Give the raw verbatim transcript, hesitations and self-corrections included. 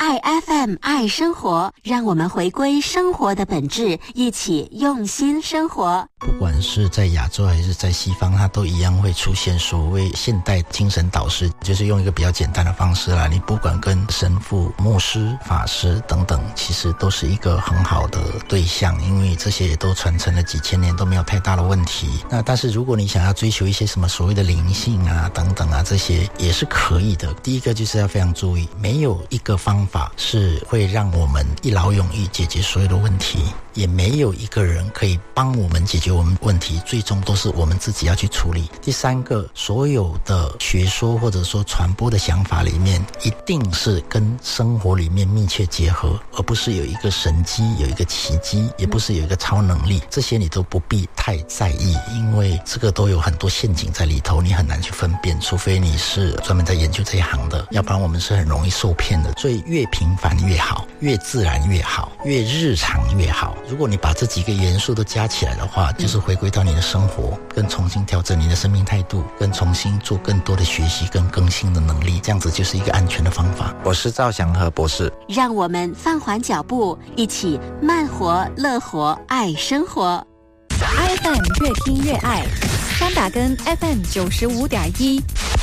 爱 F M 爱生活，让我们回归生活的本质，一起用心生活。 不管是在亚洲还是在西方，它都一样会出现所谓现代精神导师，就是用一个比较简单的方式啦，你不管跟神父、牧师、法师等等，其实都是一个很好的对象，因为这些也都传承了几千年，都没有太大的问题。那但是如果你想要追求一些什么所谓的灵性啊等等啊，这些也是可以的。第一个就是要非常注意，没有一个方法是会让我们一劳永逸解决所有的问题，也没有一个人可以帮我们解决我们问题，最终都是我们自己要去处理。第三个，所有的学说或者说传播的想法里面，一定是跟生活里面密切结合，而不是有一个神机，有一个奇迹，也不是有一个超能力，这些你都不必太在意，因为这个都有很多陷阱在里头，你很难去分辨，除非你是专门在研究这一行的，要不然我们是很容易受骗的。所以越平凡越好，越自然越好，越日常越好。如果你把这几个元素都加起来的话，就是回归到你的生活，跟重新调整你的生命态度，跟重新做更多的学习跟更新的能力，这样子就是一个安全的方法。我是赵祥和博士， 让我们放缓脚步，一起慢活乐活爱生活。 F M 越听越爱，三打根 F M 九十五点一。